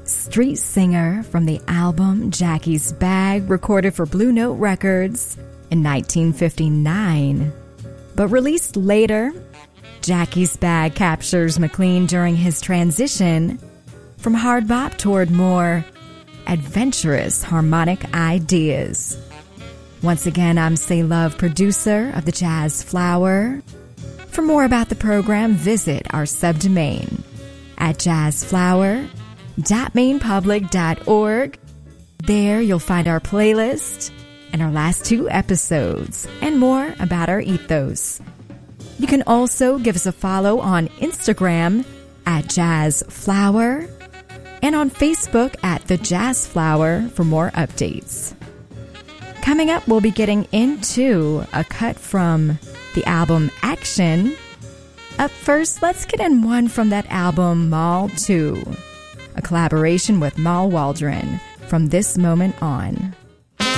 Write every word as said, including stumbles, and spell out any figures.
Street Singer from the album Jackie's Bag, recorded for Blue Note Records in nineteen fifty-nine. But released later, Jackie's Bag captures McLean during his transition from hard bop toward more adventurous harmonic ideas. Once again, I'm Say Love, producer of the Jazz Flower. For more about the program, visit our subdomain at jazz flower dot maine public dot org. There you'll find our playlist and our last two episodes and more about our ethos. You can also give us a follow on Instagram at Jazz Flower and on Facebook at The Jazz Flower for more updates. Coming up, we'll be getting into a cut from the album Action. Up first, let's get in one from that album, Mall two, a collaboration with Mal Waldron from This Moment On.